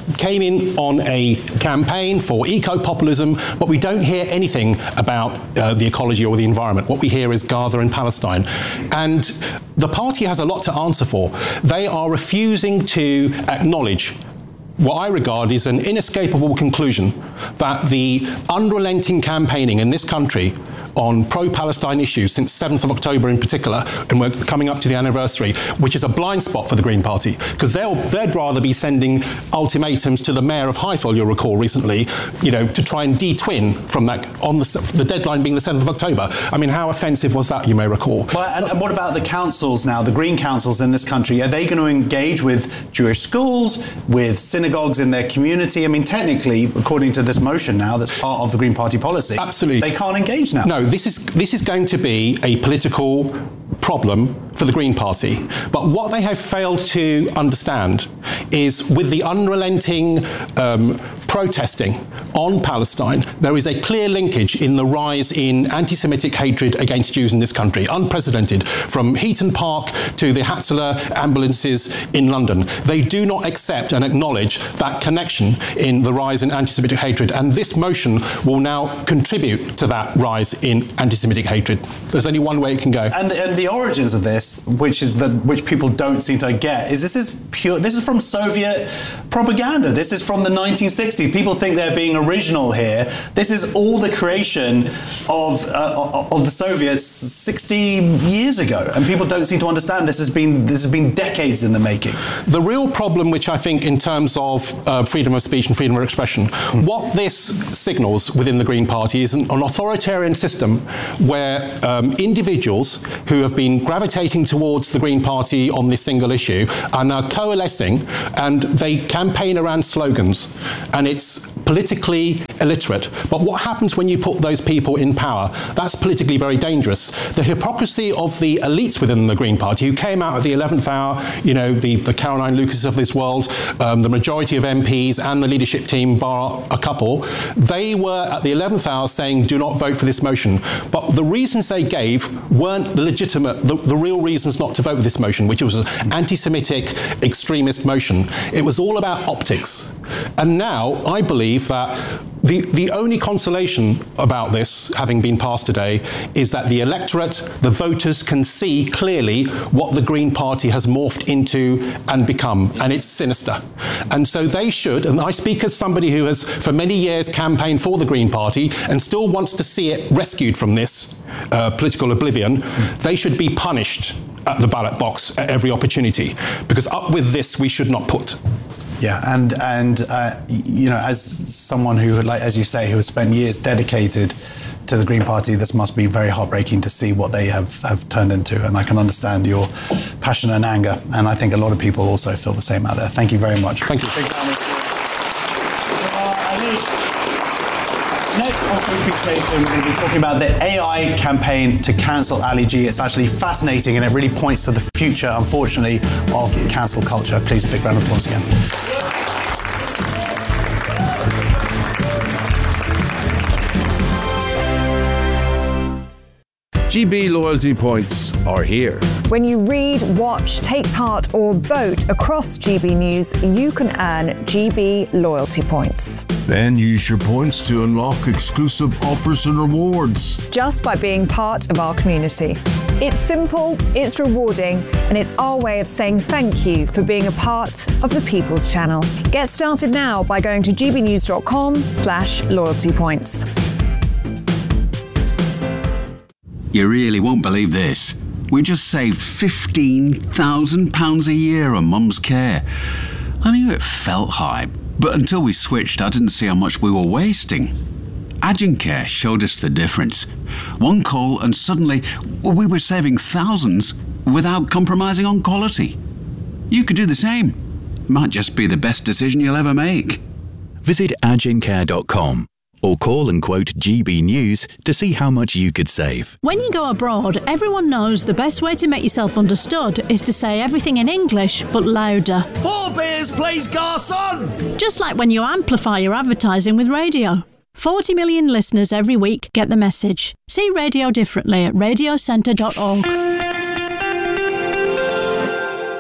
came in on a campaign for eco-populism, but we don't hear anything about uh, the ecology or the environment. What we hear is Gaza and Palestine. And the party has a lot to answer for. They are refusing to acknowledge what I regard is an inescapable conclusion that the unrelenting campaigning in this country on pro-Palestine issues since seventh of October in particular, and we're coming up to the anniversary, which is a blind spot for the Green Party, because they'll they'd rather be sending ultimatums to the mayor of Haifa, you'll recall recently, you know, to try and de-twin from that, on the, the deadline being the seventh of October. I mean, how offensive was that, you may recall? Well, and, and what about the councils now, the Green councils in this country? Are they going to engage with Jewish schools, with synagogues in their community? I mean, technically, according to this motion now, that's part of the Green Party policy. Absolutely. They can't engage now. No, this is this is going to be a political problem for the Green Party. But what they have failed to understand is, with the unrelenting um, protesting on Palestine, there is a clear linkage in the rise in anti-Semitic hatred against Jews in this country, unprecedented, from Heaton Park to the Hatzalah ambulances in London. They do not accept and acknowledge that connection in the rise in anti-Semitic hatred, and this motion will now contribute to that rise in anti-Semitic hatred. There's only one way it can go. And, and the origins of this, which is the which people don't seem to get, is this is pure. This is from Soviet propaganda. This is from the nineteen sixties. People think they're being original here. This is all the creation of uh, of the Soviets sixty years ago, and people don't seem to understand. This has been this has been decades in the making. The real problem, which I think, in terms of uh, freedom of speech and freedom of expression, mm. what this signals within the Green Party is an, an authoritarian system where um, individuals who have been gravitating towards the Green Party on this single issue are now coalescing, and they campaign around slogans, and it's politically illiterate. But what happens when you put those people in power? That's politically very dangerous. The hypocrisy of the elites within the Green Party, who came out at the eleventh hour, you know, the, the Caroline Lucas of this world, um, the majority of M Ps and the leadership team, bar a couple, they were at the eleventh hour saying, do not vote for this motion. But the reasons they gave weren't the legitimate, the, the real reasons not to vote for this motion, which was an anti-Semitic extremist motion. It was all about optics. And now I believe that the, the only consolation about this having been passed today is that the electorate, the voters, can see clearly what the Green Party has morphed into and become, and it's sinister. And so they should, and I speak as somebody who has for many years campaigned for the Green Party and still wants to see it rescued from this uh, political oblivion, they should be punished at the ballot box at every opportunity, because up with this we should not put. Yeah, and and uh, you know, as someone who, like as you say, who has spent years dedicated to the Green Party, this must be very heartbreaking to see what they have, have turned into. And I can understand your passion and anger, and I think a lot of people also feel the same out there. Thank you very much. Thank you. Next on Free Speech Station, we're going to be talking about the A I campaign to cancel Ali G. It's actually fascinating, and it really points to the future, unfortunately, of cancel culture. Please, a big round of applause again. G B loyalty points are here. When you read, watch, take part or vote across G B News, you can earn G B loyalty points. Then use your points to unlock exclusive offers and rewards. Just by being part of our community. It's simple, it's rewarding, and it's our way of saying thank you for being a part of the People's Channel. Get started now by going to gbnews.com slash loyalty points. You really won't believe this. We just saved fifteen thousand pounds a year on Mum's care. I knew it felt high, but until we switched, I didn't see how much we were wasting. Agencare showed us the difference. One call and suddenly we were saving thousands without compromising on quality. You could do the same. Might just be the best decision you'll ever make. Visit agencare dot com. Or call and quote G B News to see how much you could save. When you go abroad, everyone knows the best way to make yourself understood is to say everything in English, but louder. Four beers, please, garçon! Just like when you amplify your advertising with radio. forty million listeners every week get the message. See radio differently at radio centre dot org.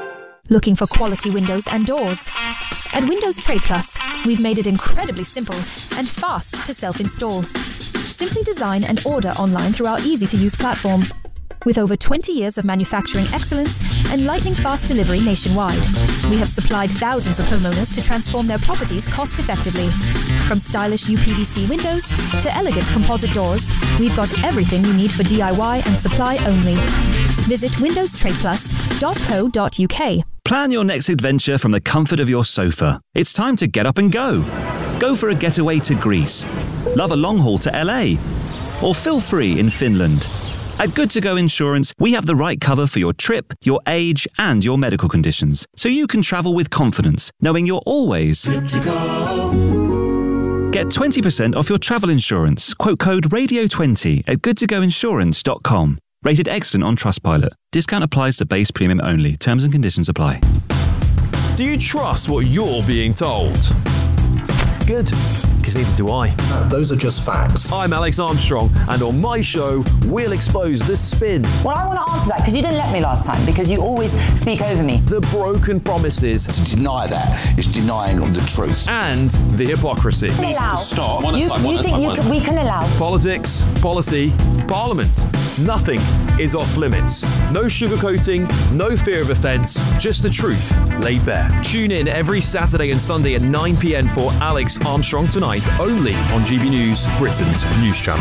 Looking for quality windows and doors? At Windows Trade Plus, we've made it incredibly simple and fast to self-install. Simply design and order online through our easy-to-use platform. With over twenty years of manufacturing excellence and lightning-fast delivery nationwide, we have supplied thousands of homeowners to transform their properties cost-effectively. From stylish U P V C windows to elegant composite doors, we've got everything you need for D I Y and supply only. Visit windows trade plus dot co dot U K. Plan your next adventure from the comfort of your sofa. It's time to get up and go. Go for a getaway to Greece. Love a long haul to L A. Or feel free in Finland. At Good To Go Insurance, we have the right cover for your trip, your age, and your medical conditions, so you can travel with confidence, knowing you're always good to go. Get twenty percent off your travel insurance. Quote code radio twenty at good to go insurance dot com. Rated excellent on Trustpilot. Discount applies to base premium only. Terms and conditions apply. Do you trust what you're being told? Good, because neither do I. No, those are just facts. I'm Alex Armstrong, and on my show, we'll expose the spin. Well, I want to answer that, because you didn't let me last time, because you always speak over me. The broken promises. To deny that is denying the truth. And the hypocrisy. Can allow. Stop. You, you think you can, we can allow? Politics, policy, parliament. Nothing is off limits. No sugarcoating, no fear of offence, just the truth laid bare. Tune in every Saturday and Sunday at nine p.m. for Alex Armstrong Tonight, only on G B News, Britain's news channel.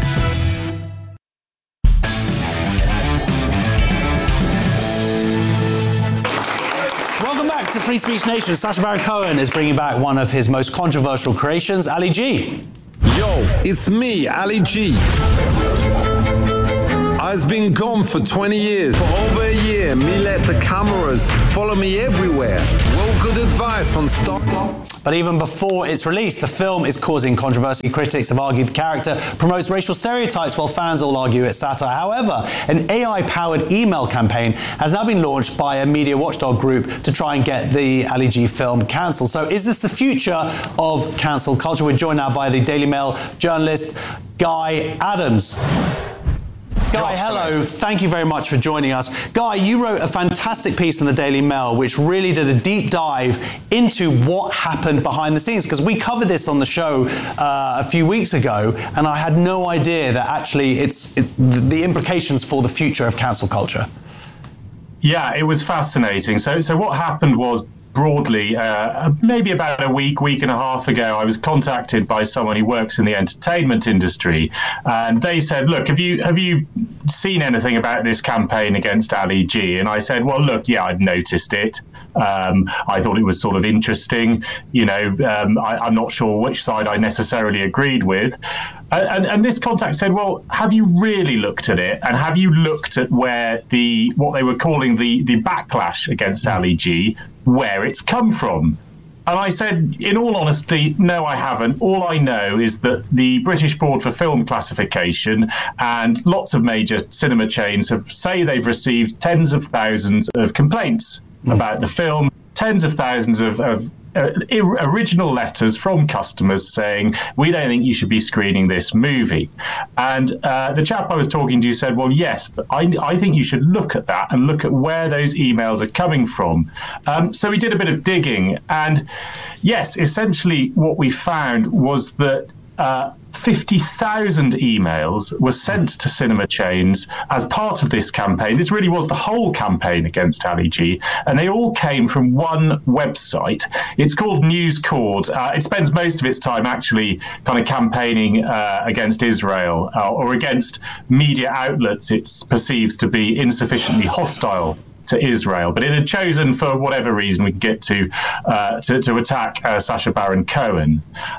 Welcome back to Free Speech Nation. Sacha Baron Cohen is bringing back one of his most controversial creations, Ali G. Yo, it's me, Ali G. I've been gone for twenty years. For over a year, me let the cameras follow me everywhere. Well, good advice on stop. But even before its release, the film is causing controversy. Critics have argued the character promotes racial stereotypes, while fans all argue it's satire. However, an A I-powered email campaign has now been launched by a media watchdog group to try and get the Ali G film cancelled. So is this the future of cancel culture? We're joined now by the Daily Mail journalist Guy Adams. Guy, hello. Thank you very much for joining us. Guy, you wrote a fantastic piece in the Daily Mail which really did a deep dive into what happened behind the scenes, because we covered this on the show uh, a few weeks ago, and I had no idea that actually it's, it's the implications for the future of cancel culture. Yeah, it was fascinating. So, so what happened was, broadly, uh, maybe about a week, week and a half ago, I was contacted by someone who works in the entertainment industry, and they said, look, have you have you seen anything about this campaign against Ali G? And I said, well, look, yeah, I've noticed it. Um, I thought it was sort of interesting. You know, um, I, I'm not sure which side I necessarily agreed with. Uh, and, and this contact said, well, have you really looked at it? And have you looked at where the, what they were calling the, the backlash against Ali G, where it's come from? And I said, in all honesty, no, I haven't. All I know is that the British Board for Film Classification and lots of major cinema chains have say they've received tens of thousands of complaints mm. about the film, tens of thousands of, of uh, original letters from customers saying, we don't think you should be screening this movie. And uh, the chap I was talking to said, well, yes, but I, I think you should look at that and look at where those emails are coming from. Um, so we did a bit of digging. And yes, essentially what we found was that uh, fifty thousand emails were sent to cinema chains as part of this campaign. This really was the whole campaign against Ali G, and they all came from one website. It's called News Cord. Uh, it spends most of its time actually kind of campaigning uh, against Israel uh, or against media outlets it perceives to be insufficiently hostile to Israel, but it had chosen, for whatever reason we can get to, uh, to, to attack uh, Sacha Baron Cohen.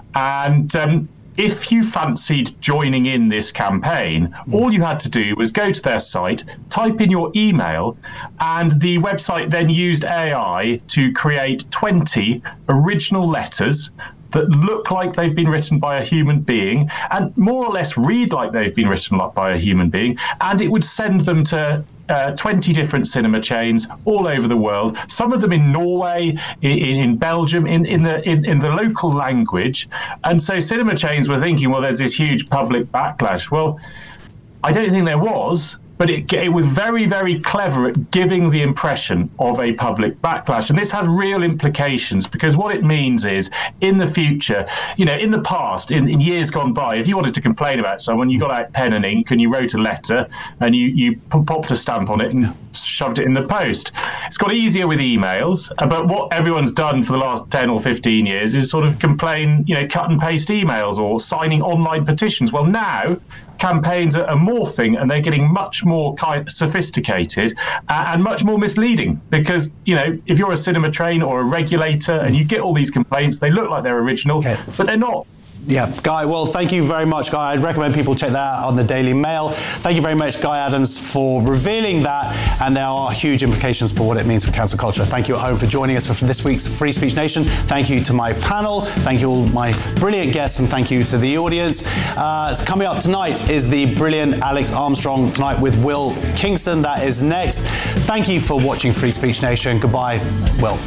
And um, if you fancied joining in this campaign, all you had to do was go to their site, type in your email, and the website then used A I to create twenty original letters that look like they've been written by a human being and more or less read like they've been written by a human being, and it would send them to uh, twenty different cinema chains all over the world, some of them in Norway, in, in Belgium, in, in, the, in, in the local language. And so cinema chains were thinking, well, there's this huge public backlash. Well, I don't think there was, but it, it was very, very clever at giving the impression of a public backlash. And this has real implications, because what it means is, in the future, you know, in the past, in, in years gone by, if you wanted to complain about someone, you got out pen and ink and you wrote a letter and you, you popped a stamp on it and shoved it in the post. It's got easier with emails, but what everyone's done for the last ten or fifteen years is sort of complain, you know, cut and paste emails or signing online petitions. Well, now campaigns are morphing and they're getting much more kind sophisticated and much more misleading, because, you know, if you're a cinema train or a regulator and you get all these complaints, they look like they're original, okay, but they're not. Yeah, Guy, well, thank you very much, Guy. I'd recommend people check that out on the Daily Mail. Thank you very much, Guy Adams, for revealing that, and there are huge implications for what it means for cancel culture. Thank you at home for joining us for this week's Free Speech Nation. Thank you to my panel. Thank you all my brilliant guests, and thank you to the audience. Uh, coming up tonight is the brilliant Alex Armstrong Tonight with Will Kingston. That is next. Thank you for watching Free Speech Nation. Goodbye, Will.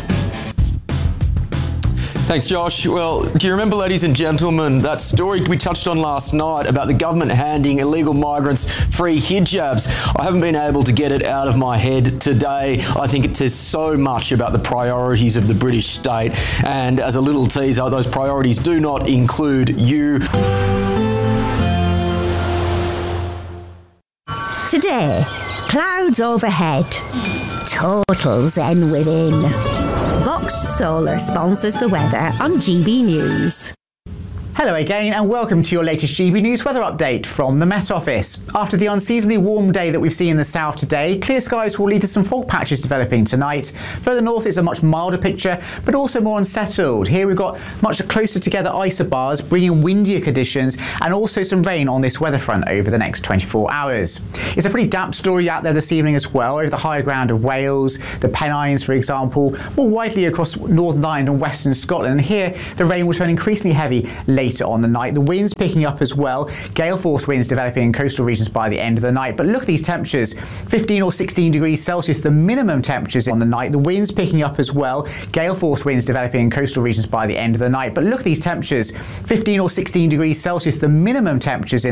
Thanks, Josh. Well, do you remember, ladies and gentlemen, that story we touched on last night about the government handing illegal migrants free hijabs? I haven't been able to get it out of my head today. I think it says so much about the priorities of the British state. And as a little teaser, those priorities do not include you. Today, clouds overhead, total zen within. Vox Solar sponsors the weather on G B News. Hello again and welcome to your latest G B News weather update from the Met Office. After the unseasonably warm day that we've seen in the south today, clear skies will lead to some fog patches developing tonight. Further north it's a much milder picture, but also more unsettled. Here we've got much closer together isobars, bringing windier conditions and also some rain on this weather front over the next twenty-four hours. It's a pretty damp story out there this evening as well, over the higher ground of Wales, the Pennines for example, more widely across Northern Ireland and Western Scotland. And here the rain will turn increasingly heavy later on the night. The winds picking up as well, gale force winds developing in coastal regions by the end of the night. But look at these temperatures, fifteen or sixteen degrees Celsius, the minimum temperatures on the night. The winds picking up as well, gale force winds developing in coastal regions by the end of the night. But look at these temperatures, fifteen or sixteen degrees Celsius, the minimum temperatures in